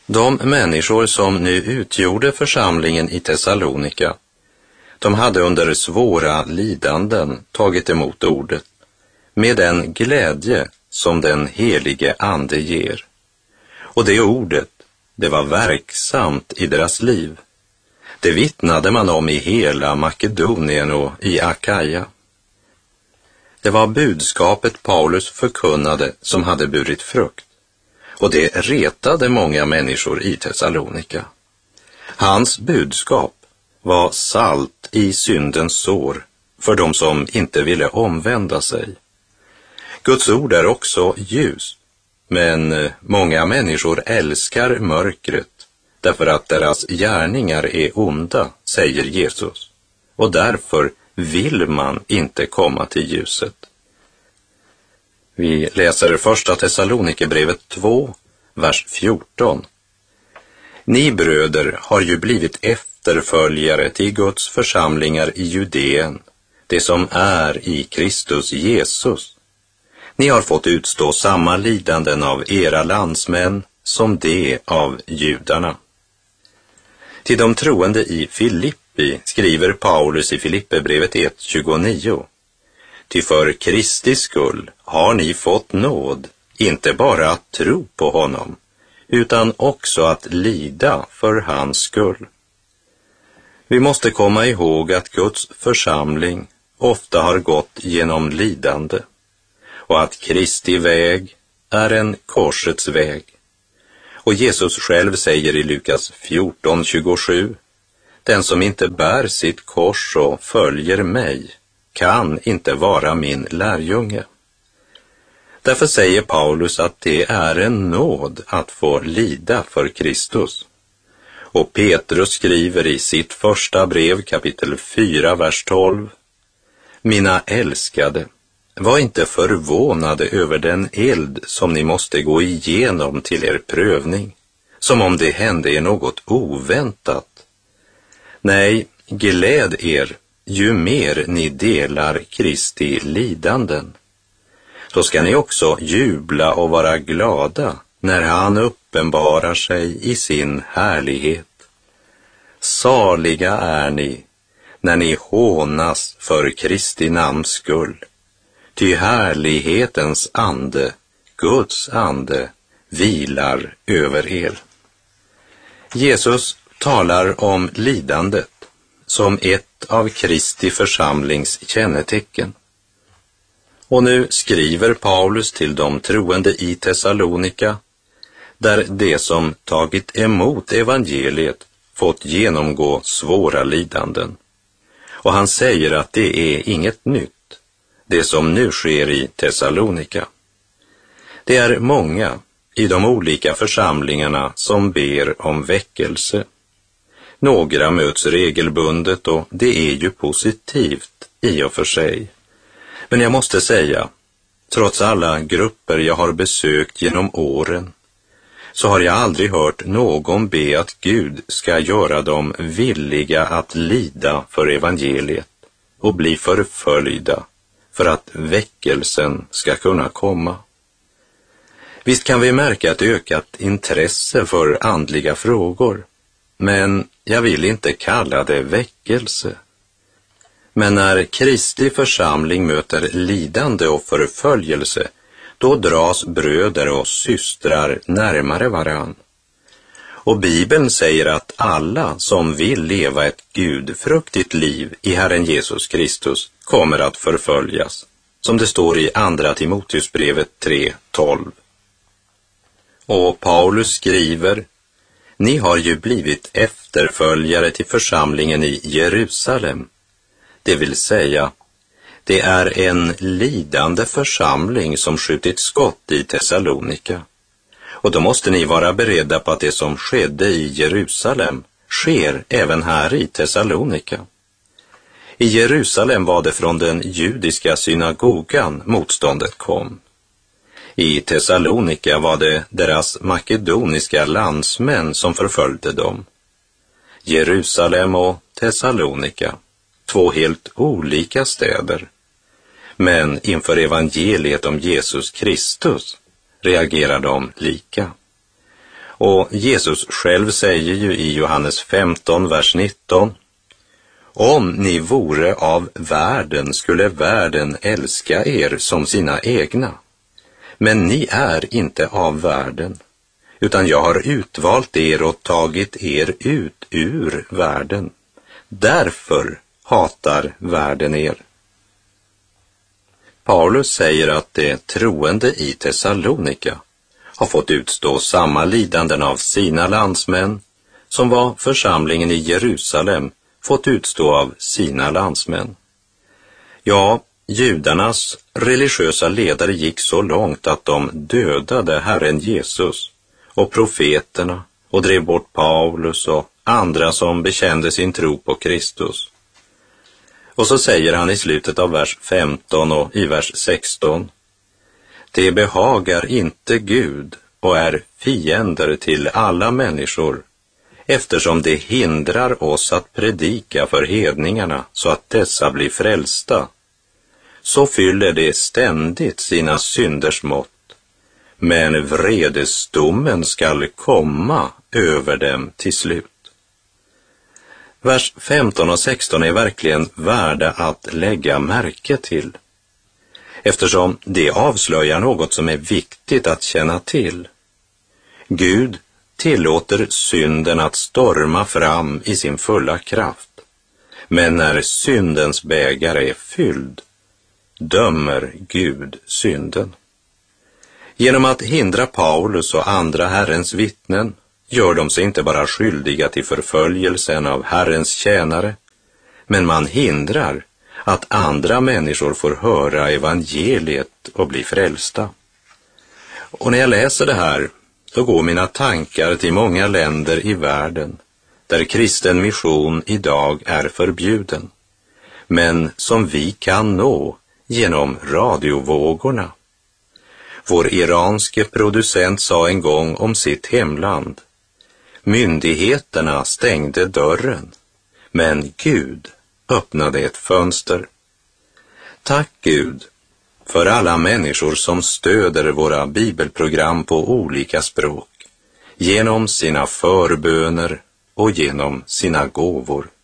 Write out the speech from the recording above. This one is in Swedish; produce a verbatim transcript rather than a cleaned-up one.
De människor som nu utgjorde församlingen i Thessalonika, de hade under svåra lidanden tagit emot ordet med den glädje som den helige ande ger. Och det ordet, det var verksamt i deras liv. Det vittnade man om i hela Makedonien och i Akaja. Det var budskapet Paulus förkunnade som hade burit frukt. Och det retade många människor i Thessalonika. Hans budskap var salt i syndens sår för de som inte ville omvända sig. Guds ord är också ljus, men många människor älskar mörkret därför att deras gärningar är onda, säger Jesus. Och därför vill man inte komma till ljuset. Vi läser första Thessalonikerbrevet två, vers fjorton. Ni bröder har ju blivit efterföljare till Guds församlingar i Judeen, det som är i Kristus Jesus. Ni har fått utstå samma lidanden av era landsmän som det av judarna. Till de troende i Filippi skriver Paulus i Filipperbrevet ett tjugonio. Ty för Kristi skull har ni fått nåd, inte bara att tro på honom, utan också att lida för hans skull. Vi måste komma ihåg att Guds församling ofta har gått genom lidande och att Kristi väg är en korsets väg. Och Jesus själv säger i Lukas fjorton tjugosju, den som inte bär sitt kors och följer mig kan inte vara min lärjunge. Därför säger Paulus att det är en nåd att få lida för Kristus. Och Petrus skriver i sitt första brev kapitel fyra, vers tolv. Mina älskade, var inte förvånade över den eld som ni måste gå igenom till er prövning, som om det hände er något oväntat. Nej, gläd er ju mer ni delar Kristi lidanden. Då ska ni också jubla och vara glada när han uppenbarar sig i sin härlighet. Saliga är ni när ni hånas för Kristi namns skull. Ty härlighetens ande, Guds ande, vilar över er. Jesus talar om lidandet som ett av Kristi församlings kännetecken. Och nu skriver Paulus till de troende i Thessalonika, där de som tagit emot evangeliet fått genomgå svåra lidanden. Och han säger att det är inget nytt, det som nu sker i Thessalonika. Det är många i de olika församlingarna som ber om väckelse. Några möts regelbundet och det är ju positivt i och för sig. Men jag måste säga, trots alla grupper jag har besökt genom åren, så har jag aldrig hört någon be att Gud ska göra dem villiga att lida för evangeliet och bli förföljda för att väckelsen ska kunna komma. Visst kan vi märka ett ökat intresse för andliga frågor, men jag vill inte kalla det väckelse. Men när Kristi församling möter lidande och förföljelse, då dras bröder och systrar närmare varann. Och Bibeln säger att alla som vill leva ett gudfruktigt liv i Herren Jesus Kristus kommer att förföljas, som det står i andra Timoteusbrevet tre tolv. Och Paulus skriver, ni har ju blivit efterföljare till församlingen i Jerusalem. Det vill säga, det är en lidande församling som skjutit skott i Thessalonika. Och då måste ni vara beredda på att det som skedde i Jerusalem sker även här i Thessalonika. I Jerusalem var det från den judiska synagogan motståndet kom. I Thessalonika var det deras makedoniska landsmän som förföljde dem. Jerusalem och Thessalonika, två helt olika städer. Men inför evangeliet om Jesus Kristus reagerar de lika. Och Jesus själv säger ju i Johannes femton, vers nitton: om ni vore av världen skulle världen älska er som sina egna. Men ni är inte av världen, utan jag har utvalt er och tagit er ut ur världen. Därför hatar världen er. Paulus säger att de troende i Thessalonika har fått utstå samma lidanden av sina landsmän som vad församlingen i Jerusalem fått utstå av sina landsmän. Ja, judarnas religiösa ledare gick så långt att de dödade Herren Jesus och profeterna och drev bort Paulus och andra som bekände sin tro på Kristus. Och så säger han i slutet av vers femton och i vers sexton: det behagar inte Gud och är fiender till alla människor, eftersom det hindrar oss att predika för hedningarna så att dessa blir frälsta. Så fyller det ständigt sina synders mått, men vredesdomen skall komma över dem till slut. Vers femton och sexton är verkligen värda att lägga märke till, eftersom det avslöjar något som är viktigt att känna till. Gud tillåter synden att storma fram i sin fulla kraft, men när syndens bägare är fylld, dömer Gud synden. Genom att hindra Paulus och andra Herrens vittnen gör de sig inte bara skyldiga till förföljelsen av Herrens tjänare, men man hindrar att andra människor får höra evangeliet och bli frälsta. Och när jag läser det här, då går mina tankar till många länder i världen där kristen mission idag är förbjuden, men som vi kan nå genom radiovågorna. Vår iranske producent sa en gång om sitt hemland: myndigheterna stängde dörren, men Gud öppnade ett fönster. Tack Gud för alla människor som stöder våra bibelprogram på olika språk, genom sina förböner och genom sina gåvor.